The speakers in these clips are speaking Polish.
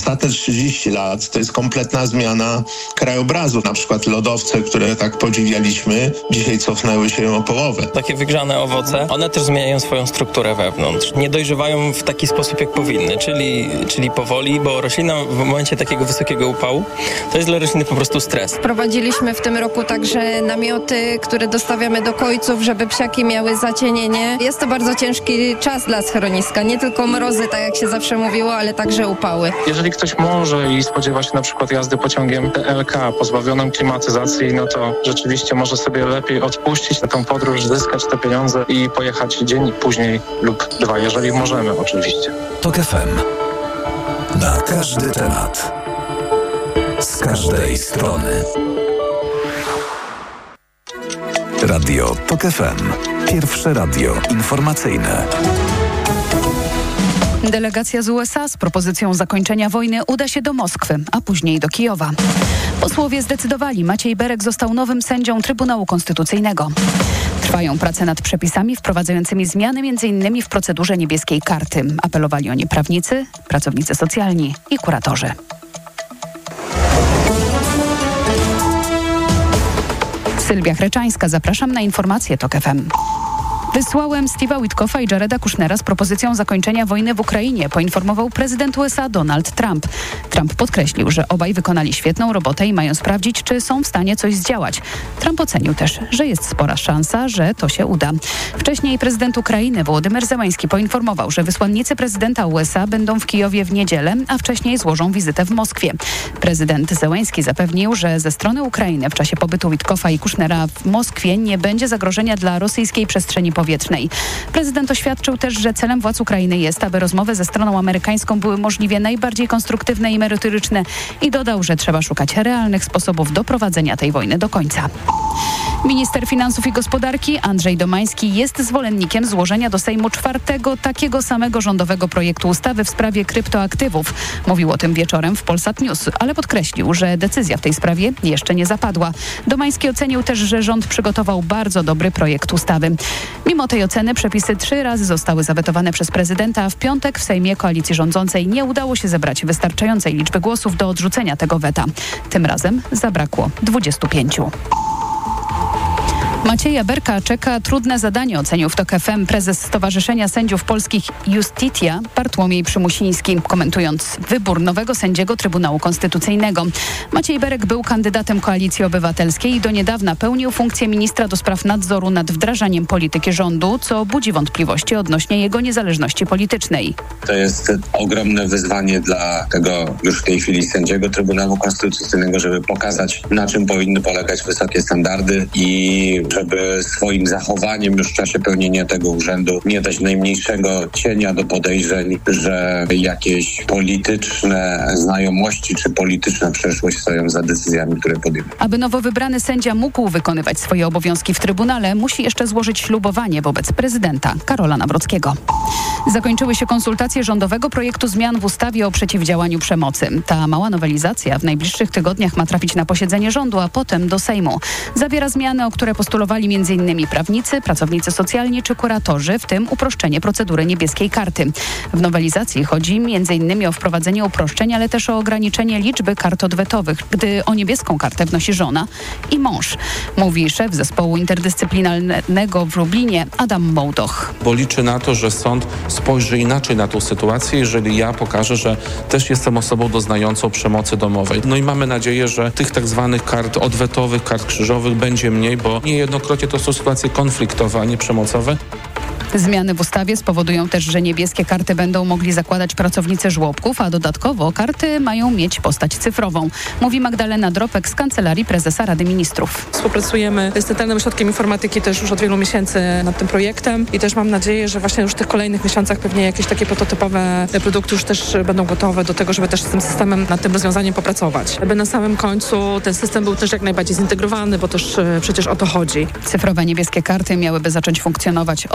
ostatnie 30 lat to jest kompletna zmiana krajobrazu. Na przykład lodowce, które tak podziwialiśmy, dzisiaj cofnęły się o połowę. Takie wygrzane owoce, one też zmieniają swoją strukturę wewnątrz. Nie dojrzewają w taki sposób, jak powinny, czyli powoli, bo roślina w momencie takiego wysokiego upału to jest dla rośliny po prostu stres. Wprowadziliśmy w tym roku także namioty, które dostawiamy do kojców, żeby psiaki miały zacienienie. Jest to bardzo ciężki czas dla schroniska. Nie tylko mrozy, tak jak się zawsze mówiło, ale także upały. Jeżeli ktoś może i spodziewa się na przykład jazdy pociągiem TLK pozbawioną klimatyzacji, no to rzeczywiście może sobie lepiej odpuścić na tą podróż, zyskać te pieniądze i pojechać dzień później lub dwa, jeżeli możemy oczywiście. TOK FM. Na każdy temat. Z każdej strony. Radio TOK FM. Pierwsze radio informacyjne. Delegacja z USA z propozycją zakończenia wojny uda się do Moskwy, a później do Kijowa. Posłowie zdecydowali, Maciej Berek został nowym sędzią Trybunału Konstytucyjnego. Trwają prace nad przepisami wprowadzającymi zmiany m.in. w procedurze niebieskiej karty. Apelowali o nie prawnicy, pracownicy socjalni i kuratorzy. Sylwia Chreczańska, zapraszam na informacje TOK FM. Wysłałem Steve'a Witkoffa i Jareda Kushnera z propozycją zakończenia wojny w Ukrainie, poinformował prezydent USA Donald Trump. Trump podkreślił, że obaj wykonali świetną robotę i mają sprawdzić, czy są w stanie coś zdziałać. Trump ocenił też, że jest spora szansa, że to się uda. Wcześniej prezydent Ukrainy Wołodymyr Zełański poinformował, że wysłannicy prezydenta USA będą w Kijowie w niedzielę, a wcześniej złożą wizytę w Moskwie. Prezydent Zełański zapewnił, że ze strony Ukrainy w czasie pobytu Witkoffa i Kushnera w Moskwie nie będzie zagrożenia dla rosyjskiej przestrzeni powietrznej. Prezydent oświadczył też, że celem władz Ukrainy jest, aby rozmowy ze stroną amerykańską były możliwie najbardziej konstruktywne i merytoryczne i dodał, że trzeba szukać realnych sposobów doprowadzenia tej wojny do końca. Minister Finansów i Gospodarki Andrzej Domański jest zwolennikiem złożenia do Sejmu czwartego takiego samego rządowego projektu ustawy w sprawie kryptoaktywów. Mówił o tym wieczorem w Polsat News, ale podkreślił, że decyzja w tej sprawie jeszcze nie zapadła. Domański ocenił też, że rząd przygotował bardzo dobry projekt ustawy. Mimo tej oceny przepisy 3 razy zostały zawetowane przez prezydenta, a w piątek w Sejmie koalicji rządzącej nie udało się zebrać wystarczającej liczby głosów do odrzucenia tego weta. Tym razem zabrakło 25. Macieja Berka czeka trudne zadanie, ocenił w TOK FM prezes Stowarzyszenia Sędziów Polskich Justitia Bartłomiej Przymusiński, komentując wybór nowego sędziego Trybunału Konstytucyjnego. Maciej Berek był kandydatem Koalicji Obywatelskiej i do niedawna pełnił funkcję ministra do spraw nadzoru nad wdrażaniem polityki rządu, co budzi wątpliwości odnośnie jego niezależności politycznej. To jest ogromne wyzwanie dla tego już w tej chwili sędziego Trybunału Konstytucyjnego, żeby pokazać, na czym powinny polegać wysokie standardy i żeby swoim zachowaniem już w czasie pełnienia tego urzędu nie dać najmniejszego cienia do podejrzeń, że jakieś polityczne znajomości czy polityczna przeszłość stoją za decyzjami, które podejmuje. Aby nowo wybrany sędzia mógł wykonywać swoje obowiązki w Trybunale, musi jeszcze złożyć ślubowanie wobec prezydenta Karola Nawrockiego. Zakończyły się konsultacje rządowego projektu zmian w ustawie o przeciwdziałaniu przemocy. Ta mała nowelizacja w najbliższych tygodniach ma trafić na posiedzenie rządu, a potem do Sejmu. Zawiera zmiany, o które postulowali m.in. prawnicy, pracownicy socjalni czy kuratorzy, w tym uproszczenie procedury niebieskiej karty. W nowelizacji chodzi m.in. o wprowadzenie uproszczeń, ale też o ograniczenie liczby kart odwetowych, gdy o niebieską kartę wnosi żona i mąż, mówi szef zespołu interdyscyplinarnego w Lublinie Adam Mołdoch. Bo liczy na to, że sąd spojrzy inaczej na tą sytuację, jeżeli ja pokażę, że też jestem osobą doznającą przemocy domowej. No i mamy nadzieję, że tych tak zwanych kart odwetowych, kart krzyżowych będzie mniej, bo niejednokrotnie to są sytuacje konfliktowe, a nie przemocowe. Zmiany w ustawie spowodują też, że niebieskie karty będą mogli zakładać pracownicy żłobków, a dodatkowo karty mają mieć postać cyfrową, mówi Magdalena Dropek z Kancelarii Prezesa Rady Ministrów. Współpracujemy z Centralnym Ośrodkiem Informatyki też już od wielu miesięcy nad tym projektem i też mam nadzieję, że właśnie już w tych kolejnych miesiącach pewnie jakieś takie prototypowe produkty już też będą gotowe do tego, żeby też z tym systemem, nad tym rozwiązaniem popracować. Aby na samym końcu ten system był też jak najbardziej zintegrowany, bo też przecież o to chodzi. Cyfrowe niebieskie karty miałyby zacząć funkcjonować od połowy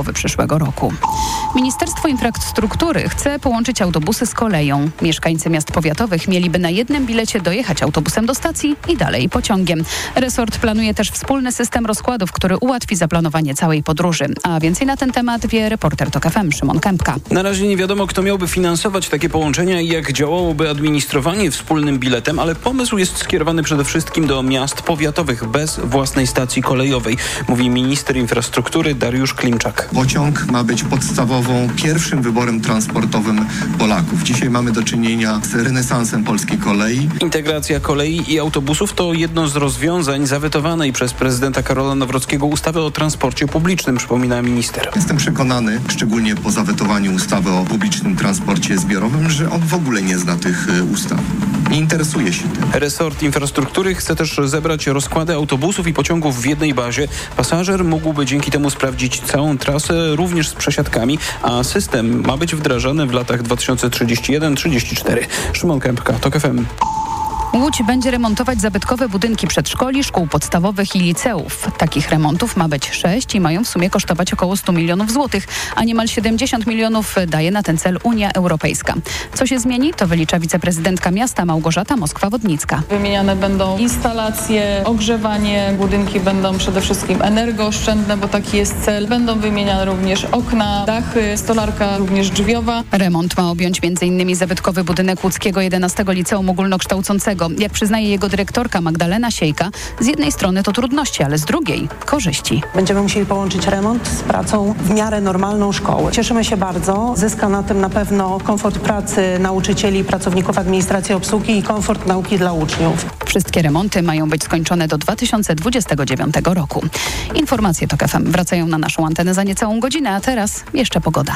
połowy przyszłego roku. Ministerstwo Infrastruktury chce połączyć autobusy z koleją. Mieszkańcy miast powiatowych mieliby na jednym bilecie dojechać autobusem do stacji i dalej pociągiem. Resort planuje też wspólny system rozkładów, który ułatwi zaplanowanie całej podróży. A więcej na ten temat wie reporter TOK FM Szymon Kępka. Na razie nie wiadomo, kto miałby finansować takie połączenia i jak działałoby administrowanie wspólnym biletem, ale pomysł jest skierowany przede wszystkim do miast powiatowych bez własnej stacji kolejowej, mówi minister infrastruktury Dariusz Klimczak. Pociąg ma być podstawową, pierwszym wyborem transportowym Polaków. Dzisiaj mamy do czynienia z renesansem polskiej kolei. Integracja kolei i autobusów to jedno z rozwiązań zawetowanej przez prezydenta Karola Nawrockiego ustawy o transporcie publicznym, przypomina minister. Jestem przekonany, szczególnie po zawetowaniu ustawy o publicznym transporcie zbiorowym, że on w ogóle nie zna tych ustaw. Nie interesuje się tym. Resort infrastruktury chce też zebrać rozkłady autobusów i pociągów w jednej bazie. Pasażer mógłby dzięki temu sprawdzić całą trasę, również z przesiadkami, a system ma być wdrażany w latach 2031-34. Szymon Kępka, TOK FM. Łódź będzie remontować zabytkowe budynki przedszkoli, szkół podstawowych i liceów. Takich remontów ma być 6 i mają w sumie kosztować około 100 milionów złotych, a niemal 70 milionów daje na ten cel Unia Europejska. Co się zmieni? To wylicza wiceprezydentka miasta Małgorzata Moskwa-Wodnicka. Wymieniane będą instalacje, ogrzewanie, budynki będą przede wszystkim energooszczędne, bo taki jest cel. Będą wymieniane również okna, dachy, stolarka również drzwiowa. Remont ma objąć m.in. zabytkowy budynek łódzkiego 11 Liceum Ogólnokształcącego. Jak przyznaje jego dyrektorka Magdalena Siejka, z jednej strony to trudności, ale z drugiej korzyści. Będziemy musieli połączyć remont z pracą w miarę normalną szkoły. Cieszymy się bardzo. Zyska na tym na pewno komfort pracy nauczycieli, pracowników administracji, obsługi i komfort nauki dla uczniów. Wszystkie remonty mają być skończone do 2029 roku. Informacje TOK FM wracają na naszą antenę za niecałą godzinę, a teraz jeszcze pogoda.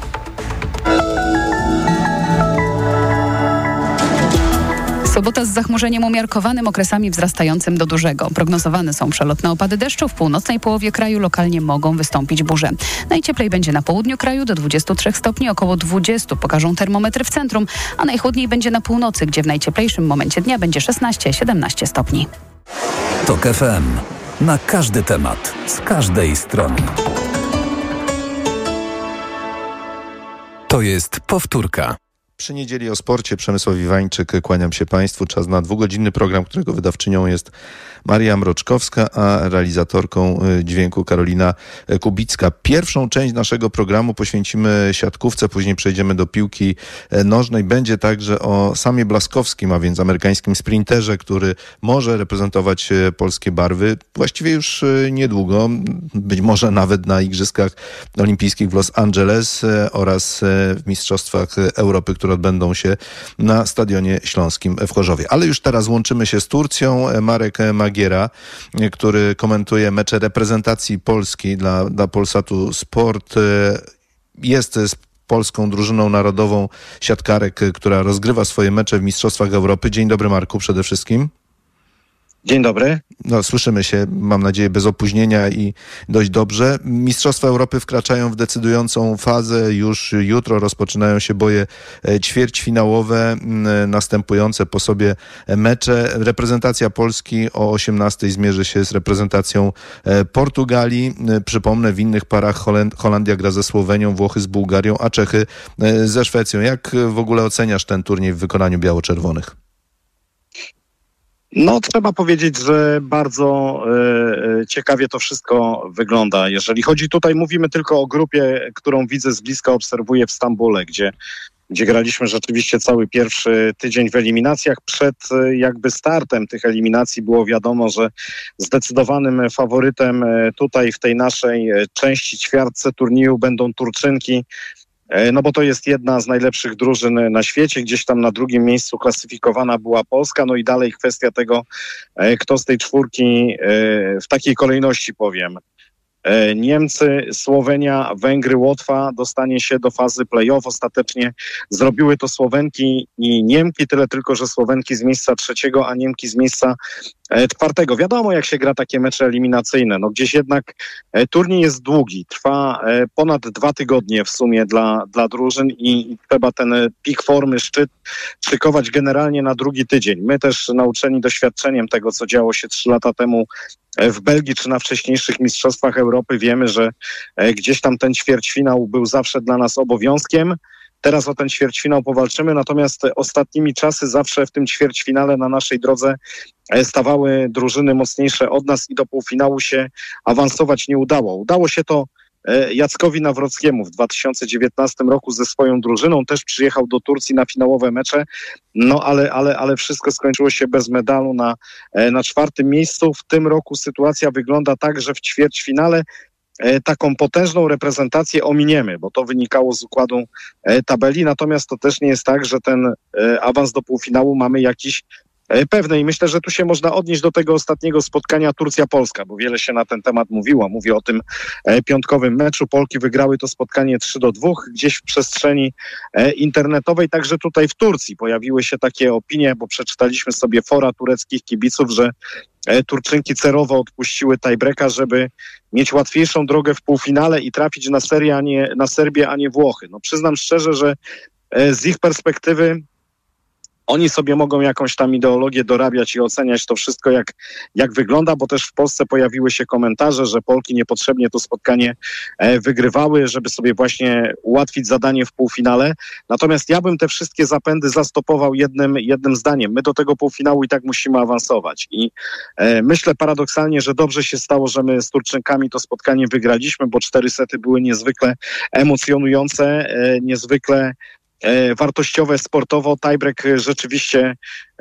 Sobota z zachmurzeniem umiarkowanym, okresami wzrastającym do dużego. Prognozowane są przelotne opady deszczu. W północnej połowie kraju lokalnie mogą wystąpić burze. Najcieplej będzie na południu kraju do 23 stopni, około 20 pokażą termometry w centrum, a najchłodniej będzie na północy, gdzie w najcieplejszym momencie dnia będzie 16-17 stopni. TOK FM. Na każdy temat, z każdej strony. To jest powtórka. Przy niedzieli o sporcie Przemysław Iwańczyk, kłaniam się Państwu. Czas na 2-godzinny program, którego wydawczynią jest Maria Mroczkowska, a realizatorką dźwięku Karolina Kubicka. Pierwszą część naszego programu poświęcimy siatkówce, później przejdziemy do piłki nożnej. Będzie także o Samie Blaskowskim, a więc amerykańskim sprinterze, który może reprezentować polskie barwy właściwie już niedługo, być może nawet na Igrzyskach Olimpijskich w Los Angeles oraz w Mistrzostwach Europy, które odbędą się na Stadionie Śląskim w Chorzowie. Ale już teraz łączymy się z Turcją. Marek Magiera, który komentuje mecze reprezentacji Polski dla Polsatu Sport, jest z polską drużyną narodową siatkarek, która rozgrywa swoje mecze w Mistrzostwach Europy. Dzień dobry, Marku, przede wszystkim. Dzień dobry. No, słyszymy się, mam nadzieję, bez opóźnienia i dość dobrze. Mistrzostwa Europy wkraczają w decydującą fazę. Już jutro rozpoczynają się boje ćwierćfinałowe, następujące po sobie mecze. Reprezentacja Polski o 18:00 zmierzy się z reprezentacją Portugalii. Przypomnę, w innych parach Holandia gra ze Słowenią, Włochy z Bułgarią, a Czechy ze Szwecją. Jak w ogóle oceniasz ten turniej w wykonaniu biało-czerwonych? No, trzeba powiedzieć, że bardzo ciekawie to wszystko wygląda. Jeżeli chodzi tutaj, mówimy tylko o grupie, którą widzę z bliska, obserwuję w Stambule, gdzie graliśmy rzeczywiście cały pierwszy tydzień w eliminacjach. Przed jakby startem tych eliminacji było wiadomo, że zdecydowanym faworytem tutaj w tej naszej części ćwiartce turnieju będą Turczynki. No bo to jest jedna z najlepszych drużyn na świecie. Gdzieś tam na drugim miejscu klasyfikowana była Polska. No i dalej kwestia tego, kto z tej czwórki w takiej kolejności powiem. Niemcy, Słowenia, Węgry, Łotwa dostanie się do fazy play-off. Ostatecznie zrobiły to Słowenki i Niemki, tyle tylko, że Słowenki z miejsca 3, a Niemki z miejsca 4. Wiadomo, jak się gra takie mecze eliminacyjne. No gdzieś jednak turniej jest długi, trwa ponad 2 tygodnie w sumie dla drużyn i trzeba ten pik formy, szczyt szykować generalnie na drugi tydzień. My też nauczeni doświadczeniem tego, co działo się 3 lata temu w Belgii czy na wcześniejszych Mistrzostwach Europy, wiemy, że gdzieś tam ten ćwierćfinał był zawsze dla nas obowiązkiem. Teraz o ten ćwierćfinał powalczymy, natomiast ostatnimi czasy zawsze w tym ćwierćfinale na naszej drodze stawały drużyny mocniejsze od nas i do półfinału się awansować nie udało. Udało się to Jackowi Nawrockiemu w 2019 roku ze swoją drużyną. Też przyjechał do Turcji na finałowe mecze, no ale wszystko skończyło się bez medalu na 4. miejscu. W tym roku sytuacja wygląda tak, że w ćwierćfinale taką potężną reprezentację ominiemy, bo to wynikało z układu tabeli, natomiast to też nie jest tak, że ten awans do półfinału mamy jakiś pewny i myślę, że tu się można odnieść do tego ostatniego spotkania Turcja-Polska, bo wiele się na ten temat mówiło. Mówię o tym piątkowym meczu. Polki wygrały to spotkanie 3-2 gdzieś w przestrzeni internetowej, także tutaj w Turcji pojawiły się takie opinie, bo przeczytaliśmy sobie fora tureckich kibiców, że Turczynki cerowo odpuściły tiebreaka, żeby mieć łatwiejszą drogę w półfinale i trafić na Serbię, a nie Włochy. No przyznam szczerze, że z ich perspektywy oni sobie mogą jakąś tam ideologię dorabiać i oceniać to wszystko, jak wygląda, bo też w Polsce pojawiły się komentarze, że Polki niepotrzebnie to spotkanie wygrywały, żeby sobie właśnie ułatwić zadanie w półfinale. Natomiast ja bym te wszystkie zapędy zastopował jednym zdaniem. My do tego półfinału i tak musimy awansować. I myślę paradoksalnie, że dobrze się stało, że my z Turczynkami to spotkanie wygraliśmy, bo 4 sety były niezwykle emocjonujące, niezwykle wartościowe sportowo. Tiebreak rzeczywiście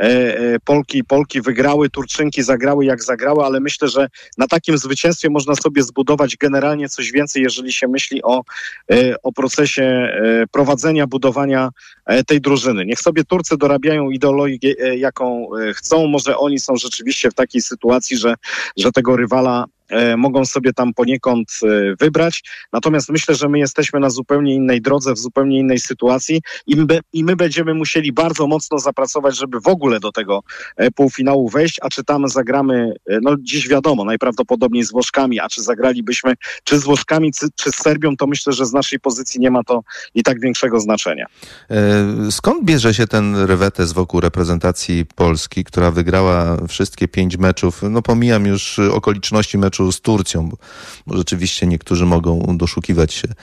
Polki wygrały, Turczynki zagrały jak zagrały, ale myślę, że na takim zwycięstwie można sobie zbudować generalnie coś więcej, jeżeli się myśli o procesie prowadzenia, budowania tej drużyny. Niech sobie Turcy dorabiają ideologię, jaką chcą. Może oni są rzeczywiście w takiej sytuacji, że tego rywala mogą sobie tam poniekąd wybrać. Natomiast myślę, że my jesteśmy na zupełnie innej drodze, w zupełnie innej sytuacji i my będziemy musieli bardzo mocno zapracować, żeby w ogóle do tego półfinału wejść, a czy tam zagramy, no dziś wiadomo, najprawdopodobniej z Włoszkami, a czy zagralibyśmy czy z Włoszkami, czy z Serbią, to myślę, że z naszej pozycji nie ma to i tak większego znaczenia. Skąd bierze się ten rewetes wokół reprezentacji Polski, która wygrała wszystkie 5 meczów? No pomijam już okoliczności meczu z Turcją, bo rzeczywiście niektórzy mogą doszukiwać się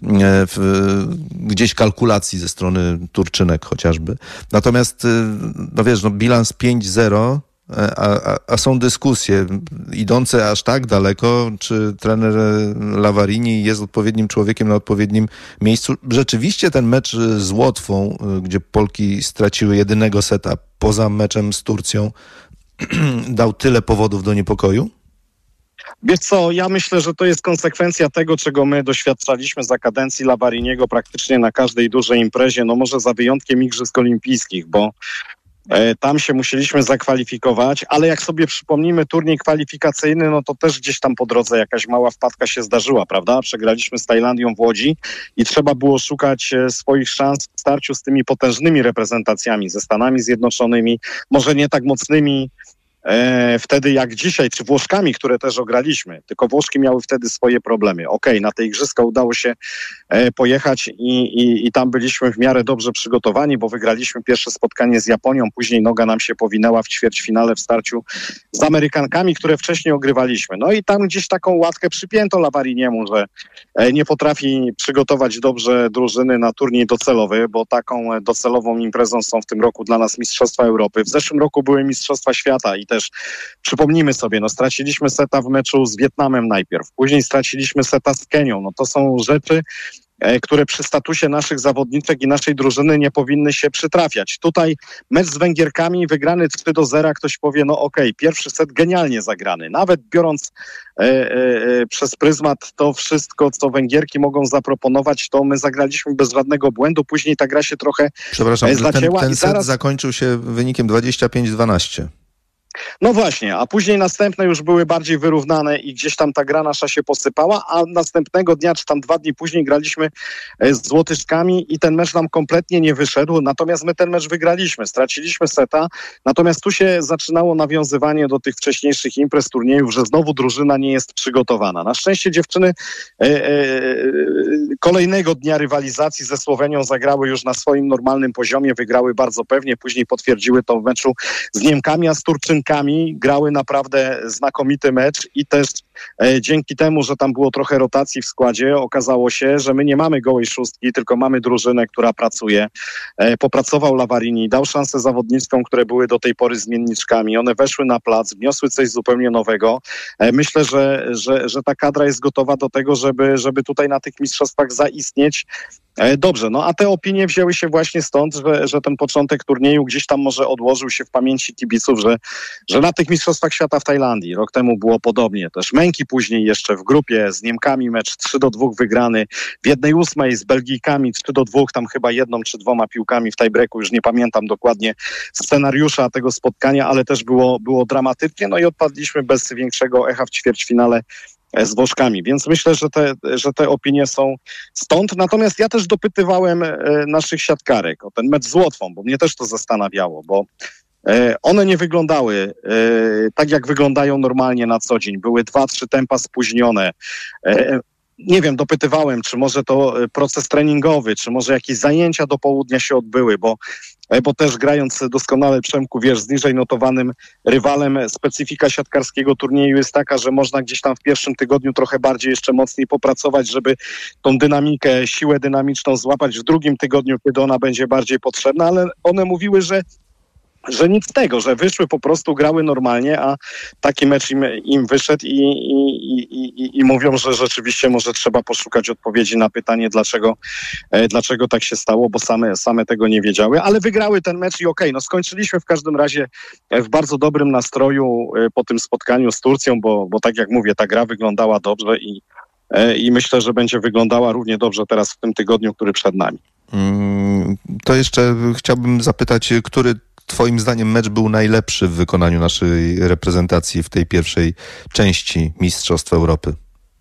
gdzieś kalkulacji ze strony Turczynek chociażby. Natomiast, no wiesz, bilans 5-0, a są dyskusje idące aż tak daleko, czy trener Lavarini jest odpowiednim człowiekiem na odpowiednim miejscu. Rzeczywiście ten mecz z Łotwą, gdzie Polki straciły jedynego seta poza meczem z Turcją, dał tyle powodów do niepokoju? Wiesz co, ja myślę, że to jest konsekwencja tego, czego my doświadczaliśmy za kadencji Lavariniego praktycznie na każdej dużej imprezie, no może za wyjątkiem Igrzysk Olimpijskich, bo tam się musieliśmy zakwalifikować, ale jak sobie przypomnimy turniej kwalifikacyjny, no to też gdzieś tam po drodze jakaś mała wpadka się zdarzyła, prawda? Przegraliśmy z Tajlandią w Łodzi i trzeba było szukać swoich szans w starciu z tymi potężnymi reprezentacjami, ze Stanami Zjednoczonymi, może nie tak mocnymi wtedy jak dzisiaj, czy Włoszkami, które też ograliśmy, tylko Włoszki miały wtedy swoje problemy. Okej, na te igrzyska udało się pojechać i tam byliśmy w miarę dobrze przygotowani, bo wygraliśmy pierwsze spotkanie z Japonią, później noga nam się powinęła w ćwierćfinale w starciu z Amerykankami, które wcześniej ogrywaliśmy. No i tam gdzieś taką łatkę przypięto Lavariniemu, że nie potrafi przygotować dobrze drużyny na turniej docelowy, bo taką docelową imprezą są w tym roku dla nas Mistrzostwa Europy. W zeszłym roku były Mistrzostwa Świata i też przypomnijmy sobie, no straciliśmy seta w meczu z Wietnamem najpierw, później straciliśmy seta z Kenią. No to są rzeczy, które przy statusie naszych zawodniczek i naszej drużyny nie powinny się przytrafiać. Tutaj mecz z Węgierkami wygrany 3-0, ktoś powie, no okej, pierwszy set genialnie zagrany. Nawet biorąc przez pryzmat to wszystko, co Węgierki mogą zaproponować, to my zagraliśmy bez żadnego błędu. Później ta gra się trochę zacięła. Ten i zaraz set zakończył się wynikiem 25-12. No właśnie, a później następne już były bardziej wyrównane i gdzieś tam ta gra nasza się posypała, a następnego dnia, czy tam 2 dni później graliśmy z Łotyszkami i ten mecz nam kompletnie nie wyszedł, natomiast my ten mecz wygraliśmy, straciliśmy seta, natomiast tu się zaczynało nawiązywanie do tych wcześniejszych imprez, turniejów, że znowu drużyna nie jest przygotowana. Na szczęście dziewczyny kolejnego dnia rywalizacji ze Słowenią zagrały już na swoim normalnym poziomie, wygrały bardzo pewnie, później potwierdziły to w meczu z Niemkami, a z Turczynkami grały naprawdę znakomity mecz i też dzięki temu, że tam było trochę rotacji w składzie, okazało się, że my nie mamy gołej szóstki, tylko mamy drużynę, która pracuje. Popracował Lavarini, dał szansę zawodniskom, które były do tej pory zmienniczkami. One weszły na plac, wniosły coś zupełnie nowego. Myślę, że ta kadra jest gotowa do tego, żeby tutaj na tych mistrzostwach zaistnieć. Dobrze, no a te opinie wzięły się właśnie stąd, że ten początek turnieju gdzieś tam może odłożył się w pamięci kibiców, że na tych mistrzostwach świata w Tajlandii rok temu było podobnie. Też męki później jeszcze w grupie z Niemkami mecz 3-2 wygrany, w 1/8 z Belgijkami 3-2, tam chyba 1 czy 2 piłkami w tiebreaku, już nie pamiętam dokładnie scenariusza tego spotkania, ale też było dramatycznie, no i odpadliśmy bez większego echa w ćwierćfinale z Włoszkami, więc myślę, że te opinie są stąd. Natomiast ja też dopytywałem naszych siatkarek o ten mecz z Łotwą, bo mnie też to zastanawiało, bo one nie wyglądały tak, jak wyglądają normalnie na co dzień. Były 2-3 tempa spóźnione. Nie wiem, dopytywałem, czy może to proces treningowy, czy może jakieś zajęcia do południa się odbyły, bo też grając doskonale, Przemku, wiesz, z niżej notowanym rywalem, specyfika siatkarskiego turnieju jest taka, że można gdzieś tam w pierwszym tygodniu trochę bardziej jeszcze mocniej popracować, żeby tą dynamikę, siłę dynamiczną złapać w drugim tygodniu, kiedy ona będzie bardziej potrzebna, ale one mówiły, że nic z tego, że wyszły po prostu, grały normalnie, a taki mecz im wyszedł i mówią, że rzeczywiście może trzeba poszukać odpowiedzi na pytanie, dlaczego tak się stało, bo same tego nie wiedziały, ale wygrały ten mecz i okej, no skończyliśmy w każdym razie w bardzo dobrym nastroju po tym spotkaniu z Turcją, bo tak jak mówię, ta gra wyglądała dobrze i myślę, że będzie wyglądała równie dobrze teraz w tym tygodniu, który przed nami. To jeszcze chciałbym zapytać, który twoim zdaniem mecz był najlepszy w wykonaniu naszej reprezentacji w tej pierwszej części Mistrzostw Europy?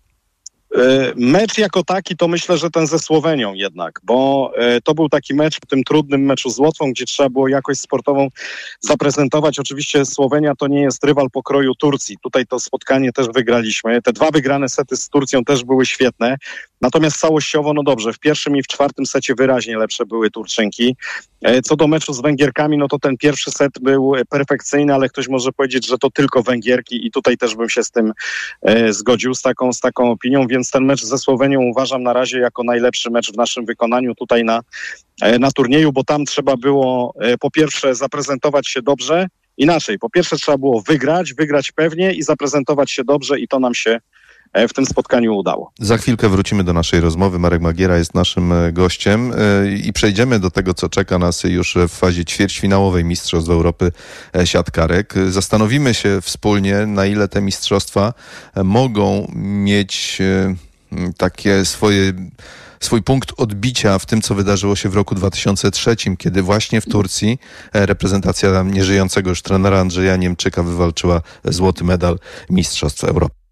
Mecz jako taki to myślę, że ten ze Słowenią jednak, bo to był taki mecz w tym trudnym meczu z Łotwą, gdzie trzeba było jakość sportową zaprezentować. Oczywiście Słowenia to nie jest rywal pokroju Turcji. Tutaj to spotkanie też wygraliśmy. Te 2 wygrane sety z Turcją też były świetne. Natomiast całościowo, no dobrze, w pierwszym i w 4. secie wyraźnie lepsze były Turczynki. Co do meczu z Węgierkami, no to ten pierwszy set był perfekcyjny, ale ktoś może powiedzieć, że to tylko Węgierki i tutaj też bym się z tym zgodził, z taką opinią, więc ten mecz ze Słowenią uważam na razie jako najlepszy mecz w naszym wykonaniu tutaj na turnieju, bo tam trzeba było po pierwsze zaprezentować się dobrze, inaczej, po pierwsze trzeba było wygrać pewnie i zaprezentować się dobrze i to nam się w tym spotkaniu udało. Za chwilkę wrócimy do naszej rozmowy. Marek Magiera jest naszym gościem i przejdziemy do tego, co czeka nas już w fazie ćwierćfinałowej Mistrzostw Europy siatkarek. Zastanowimy się wspólnie, na ile te mistrzostwa mogą mieć takie swój punkt odbicia w tym, co wydarzyło się w roku 2003, kiedy właśnie w Turcji reprezentacja nieżyjącego już trenera Andrzeja Niemczyka wywalczyła złoty medal Mistrzostw Europy.